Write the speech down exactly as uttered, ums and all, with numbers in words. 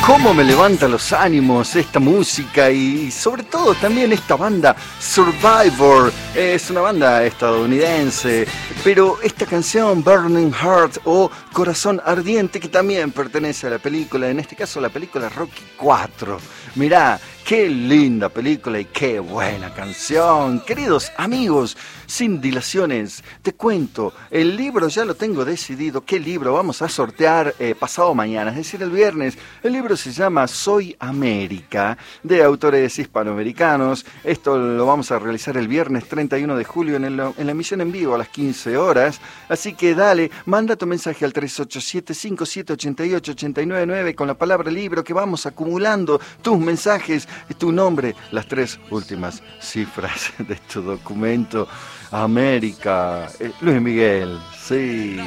cómo me levanta los ánimos esta música y sobre todo también esta banda Survivor. Es una banda estadounidense, pero esta canción Burning Heart o Corazón Ardiente, que también pertenece a la película, en este caso la película Rocky cuatro. Mirá, qué linda película y qué buena canción. Queridos amigos, sin dilaciones, te cuento, el libro ya lo tengo decidido. ¿Qué libro vamos a sortear eh, pasado mañana? Es decir, el viernes. El libro se llama Soy América, de autores hispanoamericanos. Esto lo vamos a realizar el viernes treinta y uno de julio en, el, en la emisión en vivo a las quince horas. Así que dale, manda tu mensaje al tres ocho siete, cinco siete ocho ocho, ocho nueve nueve con la palabra libro, que vamos acumulando tus mensajes, tu nombre, las tres últimas cifras de tu documento. América, eh, Luis Miguel, sí.